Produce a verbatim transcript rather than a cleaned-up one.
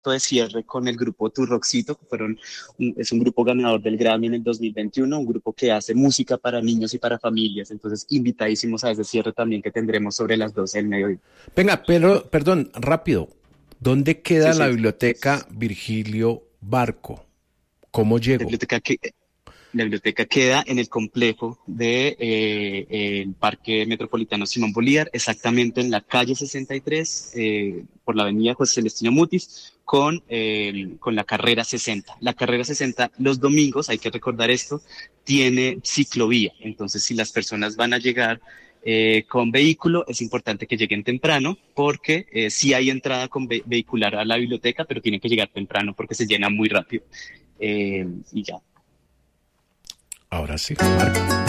de cierre con el grupo Turroxito, que fueron, un- es un grupo ganador del Grammy en el dos mil veintiuno, un grupo que hace música para niños y para familias. Entonces, invitadísimos a ese cierre también que tendremos sobre las doce del mediodía. Venga, pero, perdón, rápido. ¿Dónde Sí, queda la sí. biblioteca Virgilio Barco? ¿Cómo La llego? biblioteca que, la biblioteca queda en el complejo de, eh, el Parque Metropolitano Simón Bolívar, exactamente en la calle sesenta y tres, eh, por la avenida José Celestino Mutis, con, eh, con la carrera sesenta. La carrera sesenta los domingos, hay que recordar esto, tiene ciclovía. Entonces, si las personas van a llegar eh, con vehículo, es importante que lleguen temprano porque eh, sí hay entrada con ve- vehicular a la biblioteca, pero tienen que llegar temprano porque se llena muy rápido. Eh, y ya. Ahora sí, Marco.